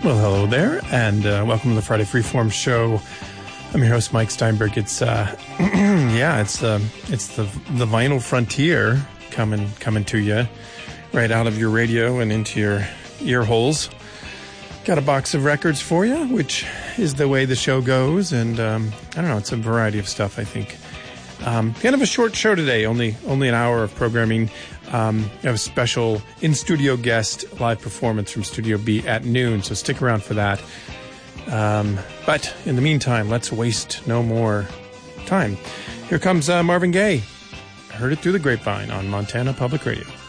Well, hello there, and welcome to the Friday Freeform Show. I'm your host, Mike Steinberg. It's it's the vinyl frontier coming to you right out of your radio and into your ear holes. Got a box of records for you, which is the way the show goes, and I don't know, it's a variety of stuff, I think. Kind of a short show today, only an hour of programming. I have a special in-studio guest live performance from Studio B at noon, so stick around for that. But in the meantime, let's waste no more time. Here comes Marvin Gaye. Heard it through the grapevine on Montana Public Radio.